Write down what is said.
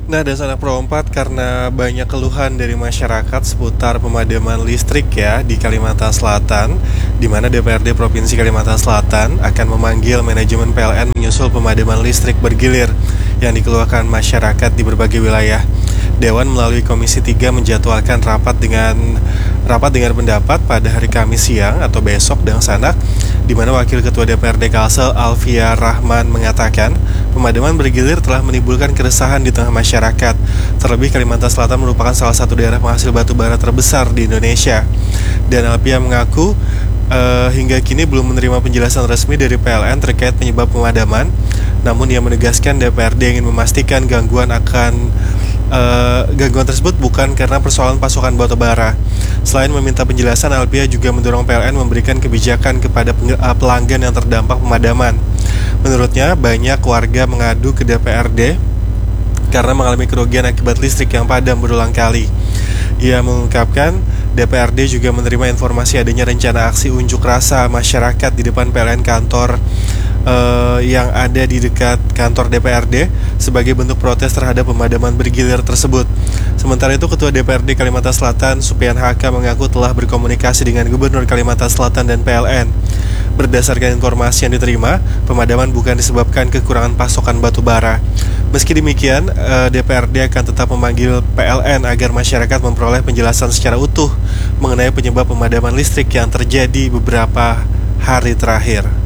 Nah, dan sanak perompat karena banyak keluhan dari masyarakat seputar pemadaman listrik ya di Kalimantan Selatan, di mana DPRD Provinsi Kalimantan Selatan akan memanggil manajemen PLN menyusul pemadaman listrik bergilir yang dikeluhkan masyarakat di berbagai wilayah. Dewan melalui Komisi 3 menjadwalkan rapat dengan pendapat pada hari Kamis siang atau besok dan sanak, di mana Wakil Ketua DPRD Kalsel Alfia Rahman mengatakan pemadaman bergilir telah menimbulkan keresahan di tengah masyarakat. Terlebih Kalimantan Selatan merupakan salah satu daerah penghasil batu bara terbesar di Indonesia. Dan Alfia mengaku hingga kini belum menerima penjelasan resmi dari PLN terkait penyebab pemadaman. Namun ia menegaskan DPRD ingin memastikan gangguan tersebut bukan karena persoalan pasokan batu bara. Selain meminta penjelasan, Alpia juga mendorong PLN memberikan kebijakan kepada pelanggan yang terdampak pemadaman. Menurutnya, banyak warga mengadu ke DPRD karena mengalami kerugian akibat listrik yang padam berulang kali. Ia mengungkapkan DPRD juga menerima informasi adanya rencana aksi unjuk rasa masyarakat di depan PLN kantor yang ada di dekat kantor DPRD sebagai bentuk protes terhadap pemadaman bergilir tersebut. Sementara itu, Ketua DPRD Kalimantan Selatan Supian Haka mengaku telah berkomunikasi dengan Gubernur Kalimantan Selatan dan PLN. Berdasarkan informasi yang diterima, pemadaman bukan disebabkan kekurangan pasokan batu bara. Meski demikian, DPRD akan tetap memanggil PLN agar masyarakat memperoleh penjelasan secara utuh mengenai penyebab pemadaman listrik yang terjadi beberapa hari terakhir.